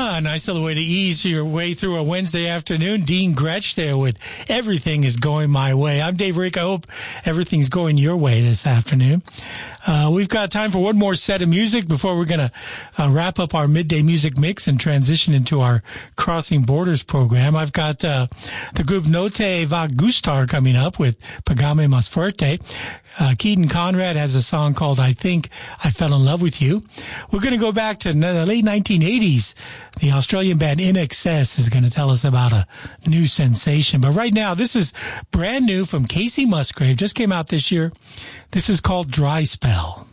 Nice little way to ease your way through a Wednesday afternoon. Dean Gretsch there with Everything is Going My Way. I'm Dave Rick. I hope everything's going your way this afternoon. We've got time for one more set of music before we're going to wrap up our midday music mix and transition into our Crossing Borders program. I've got the group Note Va Gustar coming up with Pagame Mas Fuerte. Keaton Conrad has a song called I Think I Fell in Love with You. We're going to go back to the late 1980s. The Australian band INXS is going to tell us about a new sensation. But right now, this is brand new from Casey Musgrave. Just came out this year. This is called Dry Spell.